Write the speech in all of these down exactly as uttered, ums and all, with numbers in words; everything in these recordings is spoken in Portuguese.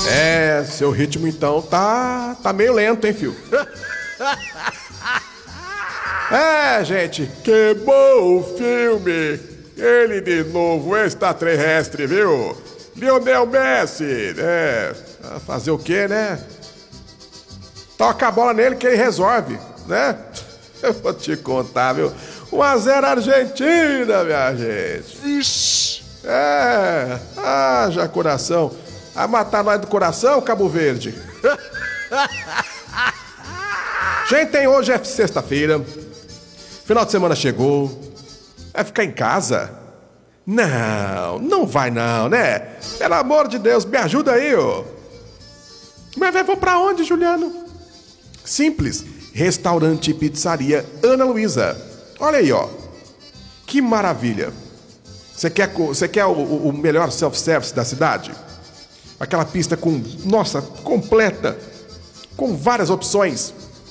É, seu ritmo então tá, tá meio lento, hein, filho? É, gente, que bom o filme! Ele de novo, extraterrestre, viu? Lionel Messi, é, fazer o quê, né? Toca a bola nele que ele resolve, né? Eu vou te contar, viu? um a zero Argentina, minha gente. Ixi. É, haja coração. A matar nós do coração, Cabo Verde. Gente, tem hoje é sexta-feira. Final de semana chegou. Vai ficar em casa? Não, não vai não, né? Pelo amor de Deus, me ajuda aí, ô. Mas vou pra onde, Juliano? Simples. Restaurante e pizzaria Ana Luísa. Olha aí, ó. Que maravilha. Você quer, você quer o, o melhor self-service da cidade? Aquela pista com, nossa, completa. Com várias opções.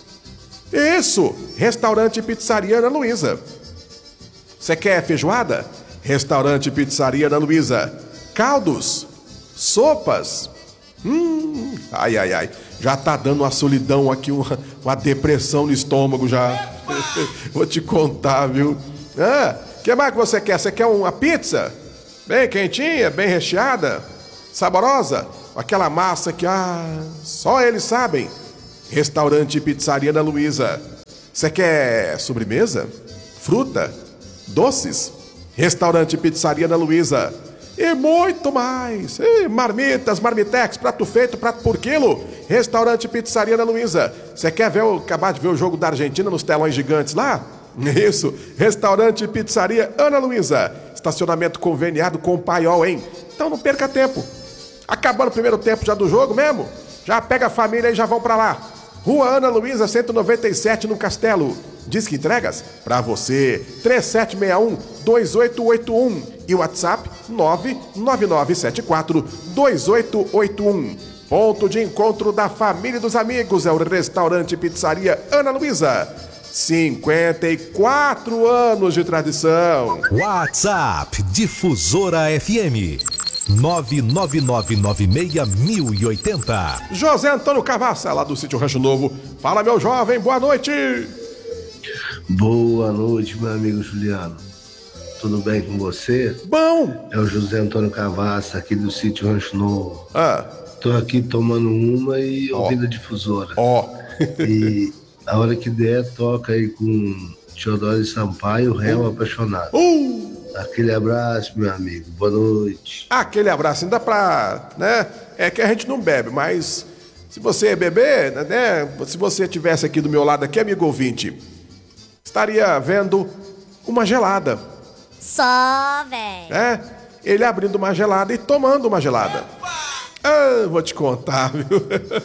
Isso! Restaurante e pizzaria Ana Luísa. Você quer feijoada? Restaurante e pizzaria Ana Luísa. Caldos? Sopas? Hum, ai, ai, ai. Já tá dando uma solidão aqui, uma, uma depressão no estômago já. Vou te contar, viu? Ah, o que mais que você quer? Você quer uma pizza? Bem quentinha, bem recheada? Saborosa? Aquela massa que, ah, só eles sabem. Restaurante e pizzaria Ana Luísa. Você quer sobremesa? Fruta? Doces? Restaurante e pizzaria Ana Luísa. E muito mais. E marmitas, marmitex, prato feito, prato por quilo. Restaurante e pizzaria Ana Luísa. Você quer ver, acabar de ver o jogo da Argentina nos telões gigantes lá? Isso. Restaurante e pizzaria Ana Luísa. Estacionamento conveniado com o Paiol, hein? Então não perca tempo. Acabando o primeiro tempo já do jogo mesmo? Já pega a família e já vão pra lá. Rua Ana Luísa, cento e noventa e sete, no Castelo. Disque entregas pra você, três sete seis um, dois oito oito um e o WhatsApp nove nove nove sete quatro, dois oito oito um. Ponto de encontro da família e dos amigos é o Restaurante e Pizzaria Ana Luísa. cinquenta e quatro anos de tradição. WhatsApp Difusora F M nove nove nove nove seis mil e oitenta. José Antônio Cavassa, lá do Sítio Rancho Novo. Fala, meu jovem, boa noite. Boa noite, meu amigo Juliano. Tudo bem com você? Bom. É o José Antônio Cavassa, aqui do Sítio Rancho Novo. Ah. Tô aqui tomando uma e ouvindo a difusora. Ó. Oh. E a hora que der, toca aí com Teodoro Sampaio, Réu uh. Apaixonado. Uh. Aquele abraço, meu amigo. Boa noite. Aquele abraço, ainda pra, né? É que a gente não bebe, mas se você beber, né? Se você tivesse aqui do meu lado aqui, amigo ouvinte, estaria vendo uma gelada. Só, velho. É, ele abrindo uma gelada e tomando uma gelada. Ah, vou te contar, viu?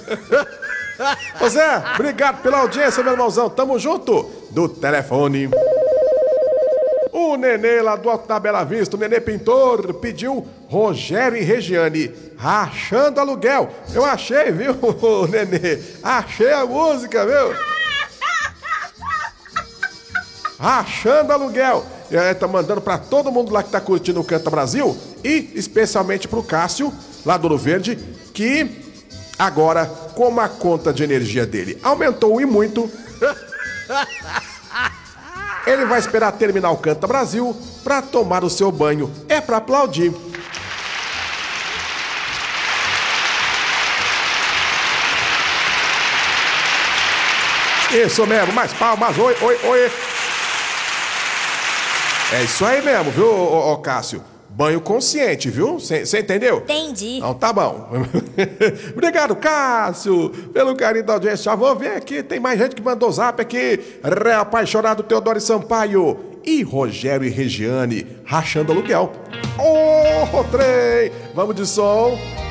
Ô Zé, obrigado pela audiência, meu irmãozão. Tamo junto do telefone. O Nenê lá do Alto da Bela Vista, o Nenê Pintor, pediu Rogério e Regiane, Rachando Aluguel. Eu achei, viu, Nenê? Achei a música, viu? Rachando Aluguel. E aí tá mandando pra todo mundo lá que tá curtindo o Canta Brasil e especialmente pro Cássio, lá do Ouro Verde, que agora, como a conta de energia dele aumentou e muito, ele vai esperar terminar o Canta Brasil pra tomar o seu banho. É pra aplaudir. Isso mesmo, mais palmas, oi, oi, oi. É isso aí mesmo, viu, ô, ô, Cássio? Banho consciente, viu? Você entendeu? Entendi. Então tá bom. Obrigado, Cássio, pelo carinho da audiência. Já vou ver aqui, tem mais gente que mandou zap aqui. Reapaixonado Teodoro Sampaio e Rogério e Regiane, Rachando Aluguel. Ô, oh, trem! Vamos de som.